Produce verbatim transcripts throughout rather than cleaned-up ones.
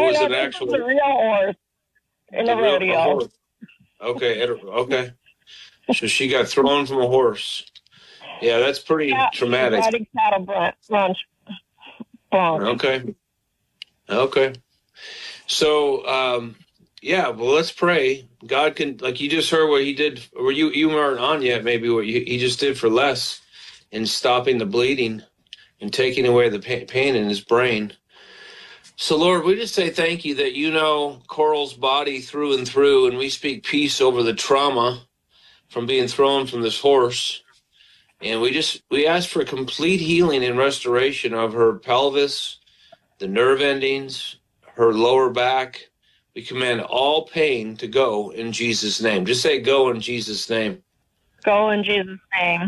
was no, it this actually is a real horse in the a real a rodeo. horse? Okay, it- okay. So she got thrown from a horse. Yeah, that's pretty Yeah, she was traumatic. riding cattle brunch. brunch. brunch. Okay, okay. So, um, yeah, well, let's pray. God can, like you just heard what he did, or you you weren't on yet, maybe what you, he just did for Les in stopping the bleeding and taking away the pa- pain in his brain. So, Lord, we just say thank you that you know Coral's body through and through, and we speak peace over the trauma from being thrown from this horse. And we just, we ask for complete healing and restoration of her pelvis, the nerve endings, her lower back. We command all pain to go in Jesus' name. Just say go in Jesus' name. Go in Jesus' name.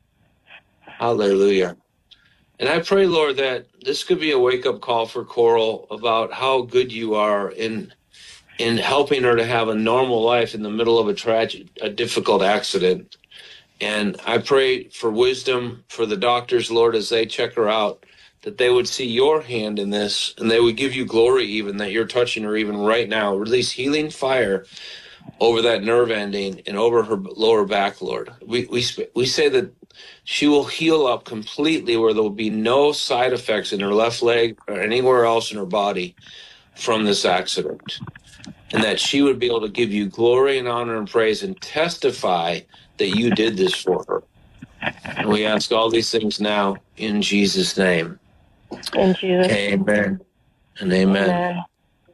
Hallelujah. And I pray, Lord, that this could be a wake-up call for Coral about how good you are in in helping her to have a normal life in the middle of a tragic, a difficult accident. And I pray for wisdom for the doctors, Lord, as they check her out, that they would see your hand in this and they would give you glory even that you're touching her even right now. Release healing fire over that nerve ending and over her lower back, Lord. We we we say that she will heal up completely where there will be no side effects in her left leg or anywhere else in her body from this accident. And that she would be able to give you glory and honor and praise and testify that you did this for her. And we ask all these things now in Jesus' name. In Jesus' name. Amen and amen. Amen.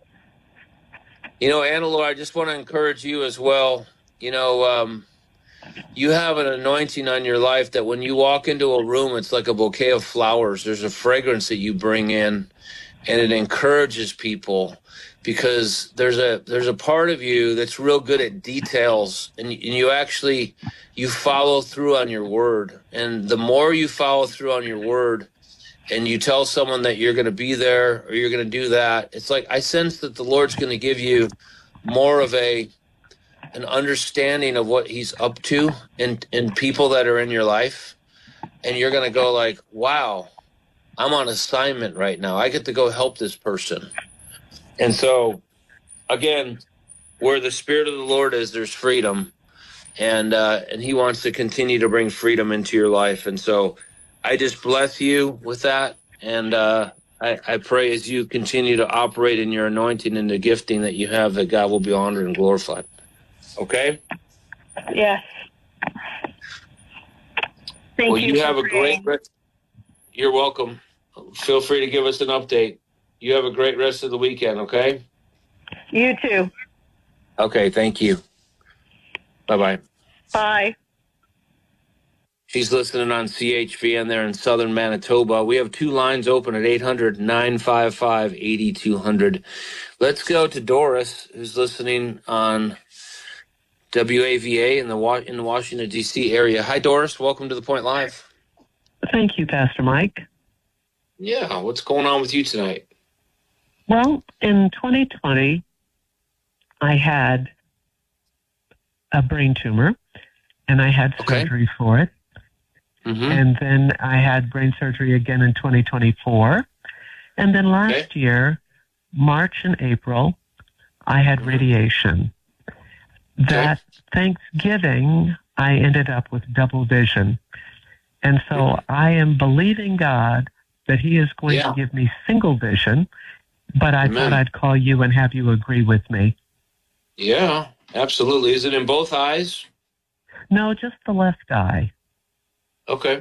You know, Annalore, I just want to encourage you as well. You know, um, you have an anointing on your life that when you walk into a room, it's like a bouquet of flowers. There's a fragrance that you bring in, and it encourages people because there's a there's a part of you that's real good at details, and, and you actually you follow through on your word. And the more you follow through on your word, and you tell someone that you're going to be there or you're going to do that, it's like I sense that the Lord's going to give you more of a an understanding of what he's up to in, in people that are in your life. And you're going to go like, wow, I'm on assignment right now. I get to go help this person. And so, again, where the Spirit of the Lord is, there's freedom. And uh, and he wants to continue to bring freedom into your life. And so I just bless you with that. And uh, I, I pray as you continue to operate in your anointing and the gifting that you have, that God will be honored and glorified. Okay? Yes. Thank well, you. you have a great rest. You're welcome. Feel free to give us an update. You have a great rest of the weekend, okay? You too. Okay, thank you. Bye-bye. Bye. She's listening on C H V N there in southern Manitoba. We have two lines open at eight hundred, nine five five, eight two zero zero. Let's go to Doris, who's listening on W A V A in the in the Washington, D C area. Hi, Doris. Welcome to The Point Live. Thank you, Pastor Mike. Yeah, what's going on with you tonight? Well, in twenty twenty, I had a brain tumor, and I had Okay. surgery for it. Mm-hmm. And then I had brain surgery again in twenty twenty-four. And then last Okay. year, March and April, I had Mm-hmm. radiation. That Thanksgiving, I ended up with double vision. And so Mhm. I am believing God that he is going Yeah. to give me single vision, but I Amen. thought I'd call you and have you agree with me. Yeah, absolutely. Is it in both eyes? No, just the left eye. Okay.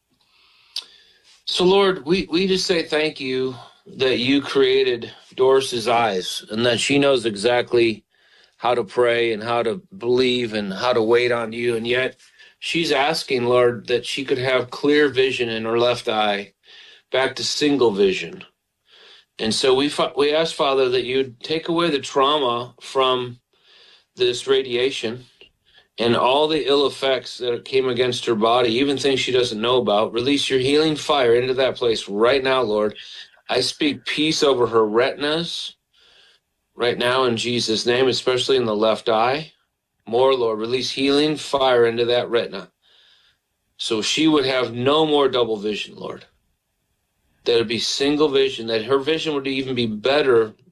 So, Lord, we, we just say thank you that you created Doris's eyes and that she knows exactly how to pray and how to believe and how to wait on you. And yet she's asking, Lord, that she could have clear vision in her left eye back to single vision. And so we fa- we ask, Father, that you'd take away the trauma from this radiation and all the ill effects that came against her body, even things she doesn't know about. Release your healing fire into that place right now, Lord. I speak peace over her retinas right now in Jesus' name, especially in the left eye. More, Lord, release healing fire into that retina so she would have no more double vision, Lord. That it would be single vision, that her vision would even be better